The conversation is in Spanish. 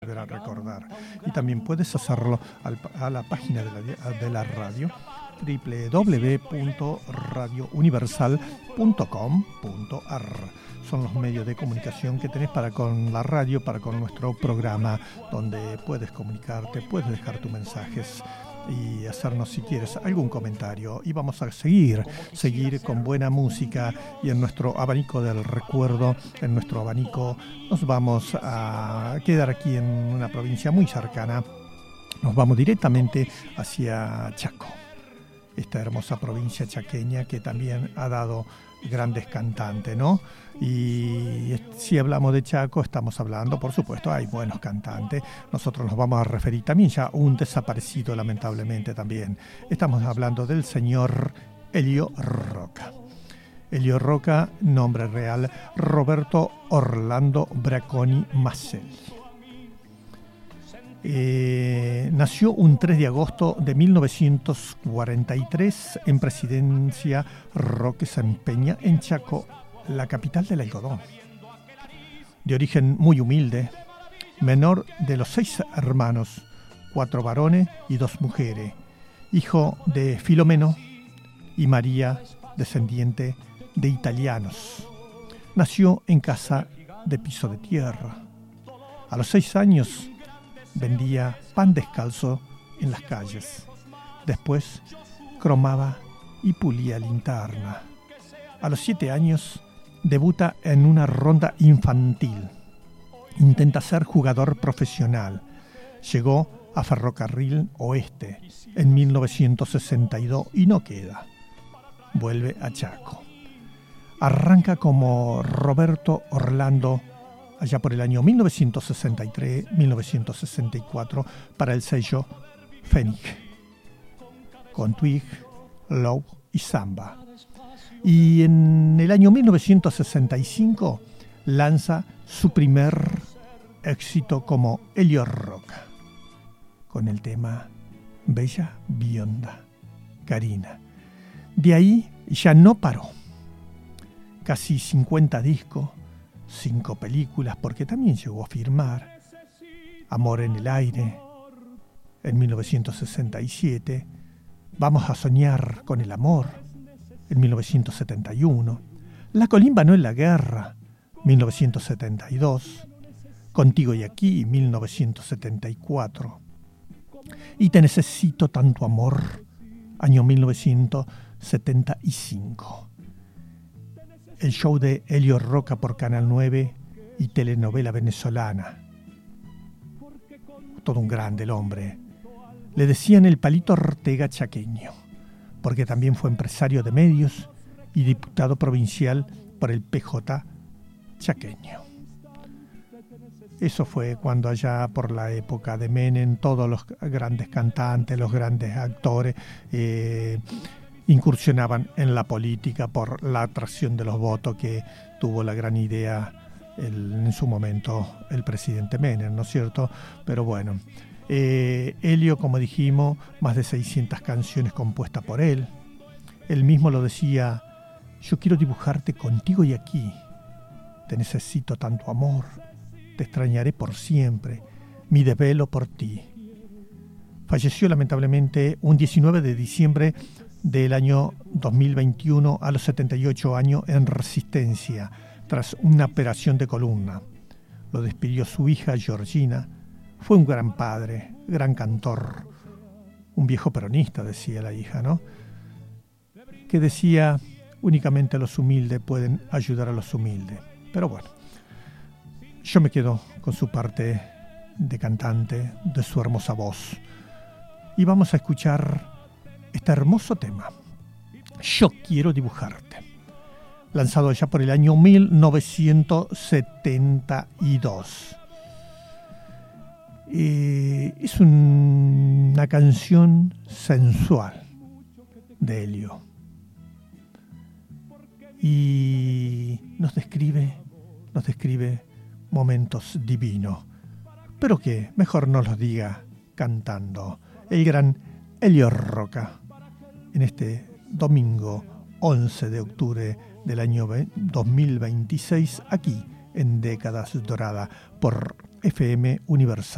volver a recordar. Y también puedes hacerlo a la página de la radio, www.radiouniversal.com.ar. Son los medios de comunicación que tenés para con la radio, para con nuestro programa, donde puedes comunicarte, puedes dejar tus mensajes y hacernos, si quieres, algún comentario. Y vamos a seguir con buena música, y en nuestro abanico del recuerdo, en nuestro abanico, nos vamos a quedar aquí en una provincia muy cercana. Nos vamos directamente hacia Chaco, esta hermosa provincia chaqueña que también ha dado grandes cantantes, ¿no? Y si hablamos de Chaco, estamos hablando, por supuesto, hay buenos cantantes. Nosotros nos vamos a referir también ya a un desaparecido, lamentablemente también. Estamos hablando del señor Elio Roca. Elio Roca, nombre real, Roberto Orlando Bracconi Maselli. Nació un 3 de agosto de 1943 en Presidencia Roque San Peña, en Chaco, la capital del algodón. De origen muy humilde, menor de los 6 hermanos, 4 varones y 2 mujeres, hijo de Filomeno y María, descendiente de italianos. Nació en casa de piso de tierra. A los 6 años vendía pan descalzo en las calles. Después cromaba y pulía linterna. A los 7 años debuta en una ronda infantil. Intenta ser jugador profesional. Llegó a Ferrocarril Oeste en 1962 y no queda. Vuelve a Chaco. Arranca como Roberto Orlando allá por el año 1963-1964 para el sello Fénix, con Twig, Love y Samba. Y en el año 1965 lanza su primer éxito como Elio Roca, con el tema Bella Bionda, Karina. De ahí ya no paró. Casi 50 discos, 5 películas, porque también llegó a firmar Amor en el aire en 1967, Vamos a soñar con el amor en 1971, La colimba no es la guerra 1972, Contigo y aquí 1974 y Te necesito tanto amor año 1975. El show de Elio Roca por Canal 9 y telenovela venezolana. Todo un grande el hombre. Le decían el Palito Ortega chaqueño, porque también fue empresario de medios y diputado provincial por el PJ chaqueño. Eso fue cuando allá por la época de Menem todos los grandes cantantes, los grandes actores incursionaban en la política por la atracción de los votos que tuvo la gran idea en su momento el presidente Menem, ¿no es cierto? Pero bueno, Elio, como dijimos, más de 600 canciones compuestas por él. Él mismo lo decía: yo quiero dibujarte contigo y aquí. Te necesito tanto amor, te extrañaré por siempre, mi desvelo por ti. Falleció lamentablemente un 19 de diciembre del año 2021 a los 78 años en Resistencia, tras una operación de columna. Lo despidió su hija Georgina. Fue un gran padre, gran cantor, un viejo peronista, decía la hija, ¿no? Que decía: únicamente los humildes pueden ayudar a los humildes. Pero bueno, yo me quedo con su parte de cantante, de su hermosa voz. Y vamos a escuchar este hermoso tema, Yo quiero dibujarte, lanzado ya por el año 1972. Es una canción sensual de Elio y nos describe momentos divinos, pero que mejor nos los diga cantando el gran Elio Roca en este domingo 11 de octubre del año 2026, aquí en Décadas Doradas por FM Universal.